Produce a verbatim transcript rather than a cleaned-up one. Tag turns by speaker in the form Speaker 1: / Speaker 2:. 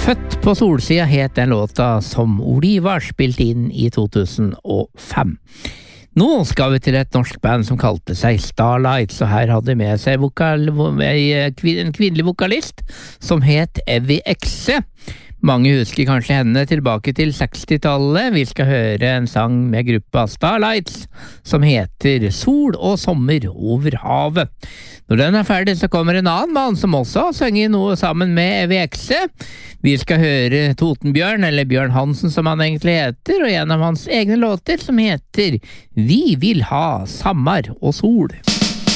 Speaker 1: Født på solsida het den låta som Olivar spilte inn i to tusen og fem. Nå skal vi til et norsk band som kalte seg Starlights, og her hadde med seg vokal, en kvinnelig vokalist som het Evy Exe. Mange husker kanskje henne tilbake til sekstitallet. Vi skal høre en sang med gruppa Starlights som heter Sol og sommer over havet. Når den er ferdig så kommer en annen mann som også har sunget noe sammen med Evy Exe. Vi skal høre Totenbjørn, eller Bjørn Hansen som han egentlig heter, og en av hans egne låter som heter Vi vil ha sammar og sol.